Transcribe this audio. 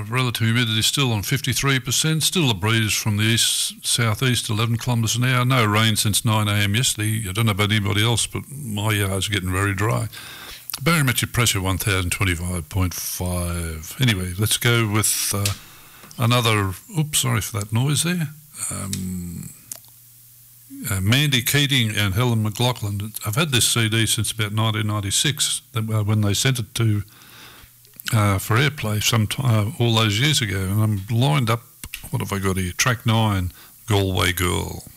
relative humidity still on 53%. Still a breeze from the east-southeast, 11 kilometres an hour. No rain since 9 a.m. yesterday. I don't know about anybody else, but my yard's getting very dry. Barometric pressure 1025.5. Anyway, let's go with another. Oops, sorry for that noise there. Mandy Keating and Helen McLaughlin. I've had this CD since about 1996 when they sent it to for airplay all those years ago, and I'm lined up. What have I got here? Track 9, Galway Girl.